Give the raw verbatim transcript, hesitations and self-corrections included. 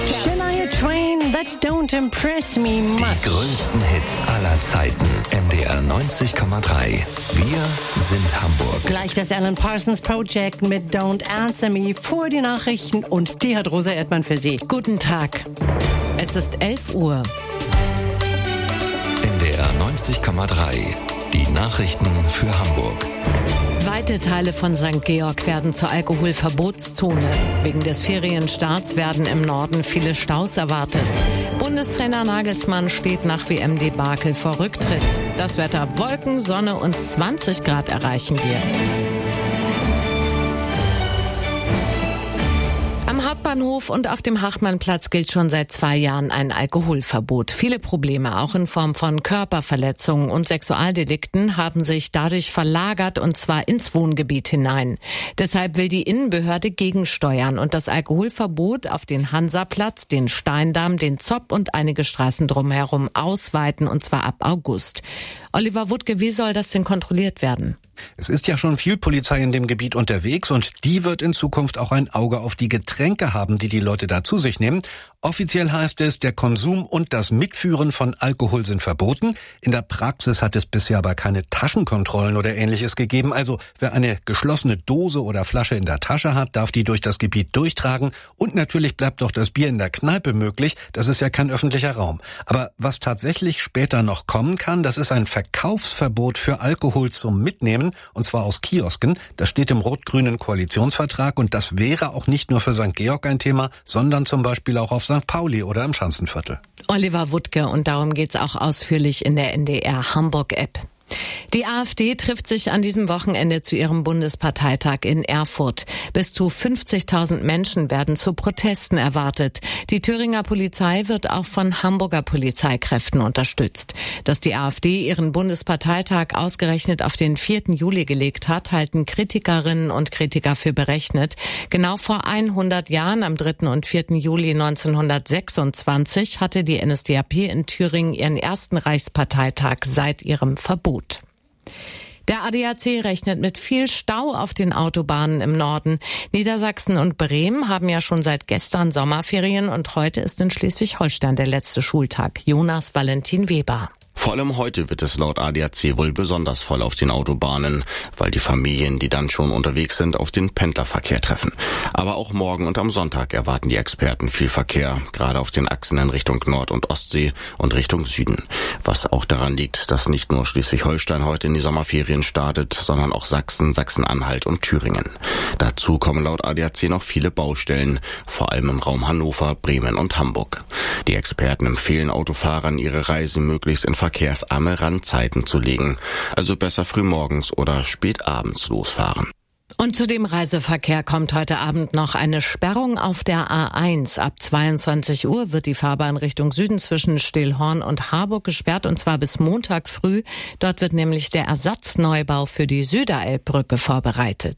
Shania Twain, that don't impress me much. Die größten Hits aller Zeiten. N D R neunzig Komma drei. Wir sind Hamburg. Gleich das Alan Parsons Project mit Don't Answer Me vor die Nachrichten und die hat Rosa Erdmann für Sie. Guten Tag. Es ist elf Uhr. N D R neunzig Komma drei. Die Nachrichten für Hamburg. Weite Teile von Sankt Georg werden zur Alkoholverbotszone. Wegen des Ferienstarts werden im Norden viele Staus erwartet. Bundestrainer Nagelsmann steht nach W M-Debakel vor Rücktritt. Das Wetter: Wolken, Sonne und zwanzig Grad erreichen wir. Am Hauptbahnhof und auf dem Hachmannplatz gilt schon seit zwei Jahren ein Alkoholverbot. Viele Probleme, auch in Form von Körperverletzungen und Sexualdelikten, haben sich dadurch verlagert, und zwar ins Wohngebiet hinein. Deshalb will die Innenbehörde gegensteuern und das Alkoholverbot auf den Hansaplatz, den Steindamm, den Zopp und einige Straßen drumherum ausweiten, und zwar ab August. Oliver Wuttke, wie soll das denn kontrolliert werden? Es ist ja schon viel Polizei in dem Gebiet unterwegs, und die wird in Zukunft auch ein Auge auf die Getränke haben, die die Leute da zu sich nehmen. Offiziell heißt es, der Konsum und das Mitführen von Alkohol sind verboten. In der Praxis hat es bisher aber keine Taschenkontrollen oder Ähnliches gegeben. Also wer eine geschlossene Dose oder Flasche in der Tasche hat, darf die durch das Gebiet durchtragen. Und natürlich bleibt doch das Bier in der Kneipe möglich. Das ist ja kein öffentlicher Raum. Aber was tatsächlich später noch kommen kann, das ist ein Verkaufsverbot für Alkohol zum Mitnehmen, und zwar aus Kiosken. Das steht im rot-grünen Koalitionsvertrag, und das wäre auch nicht nur für Sankt Georg ein Thema, sondern zum Beispiel auch auf Sankt Pauli oder im Schanzenviertel. Oliver Wuttke, und darum geht's auch ausführlich in der N D R Hamburg-App. Die AfD trifft sich an diesem Wochenende zu ihrem Bundesparteitag in Erfurt. Bis zu fünfzigtausend Menschen werden zu Protesten erwartet. Die Thüringer Polizei wird auch von Hamburger Polizeikräften unterstützt. Dass die AfD ihren Bundesparteitag ausgerechnet auf den vierten Juli gelegt hat, halten Kritikerinnen und Kritiker für berechnet. Genau vor hundert Jahren, am dritten und vierten Juli neunzehnhundertsechsundzwanzig, hatte die N S D A P in Thüringen ihren ersten Reichsparteitag seit ihrem Verbot. Der A D A C rechnet mit viel Stau auf den Autobahnen im Norden. Niedersachsen und Bremen haben ja schon seit gestern Sommerferien, und heute ist in Schleswig-Holstein der letzte Schultag. Jonas Valentin Weber. Vor allem heute wird es laut A D A C wohl besonders voll auf den Autobahnen, weil die Familien, die dann schon unterwegs sind, auf den Pendlerverkehr treffen. Aber auch morgen und am Sonntag erwarten die Experten viel Verkehr, gerade auf den Achsen in Richtung Nord- und Ostsee und Richtung Süden. Was auch daran liegt, dass nicht nur Schleswig-Holstein heute in die Sommerferien startet, sondern auch Sachsen, Sachsen-Anhalt und Thüringen. Dazu kommen laut A D A C noch viele Baustellen, vor allem im Raum Hannover, Bremen und Hamburg. Die Experten empfehlen Autofahrern, ihre Reise möglichst in verkehrsarme Randzeiten zu legen, also besser frühmorgens oder spät abends losfahren. Und zu dem Reiseverkehr kommt heute Abend noch eine Sperrung auf der A eins. Ab zweiundzwanzig Uhr wird die Fahrbahn Richtung Süden zwischen Stillhorn und Harburg gesperrt, und zwar bis Montag früh. Dort wird nämlich der Ersatzneubau für die Süderelbbrücke vorbereitet.